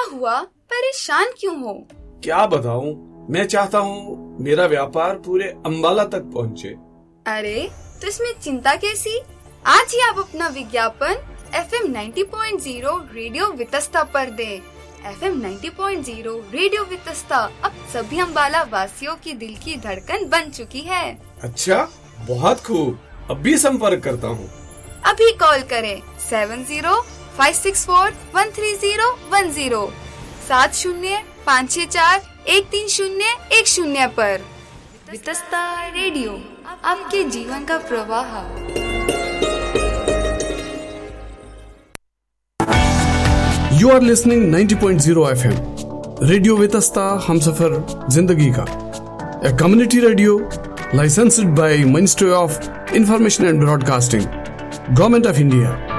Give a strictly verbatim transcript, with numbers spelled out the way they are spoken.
हुआ, परेशान क्यों हो? क्या बताऊं, मैं चाहता हूं मेरा व्यापार पूरे अंबाला तक पहुंचे। अरे तो इसमें चिंता कैसी? आज ही आप अपना विज्ञापन F M ninety point zero radio Vitasta पर दें। F M ninety point zero radio Vitasta अब सभी अंबाला वासियों की दिल की धड़कन बन चुकी है। अच्छा, बहुत खूब, अब भी संपर्क करता हूँ। अभी कॉल करें seven zero five six four one three zero one zero सात शून्य पाँच छह चार एक तीन शून्य एक शून्य पर। वितस्ता रेडियो, आपके जीवन का प्रवाह। You are listening ninety point zero F M radio Vitasta, Humsafar जिंदगी का, a community radio licensed by Ministry of Information and Broadcasting, Government of India.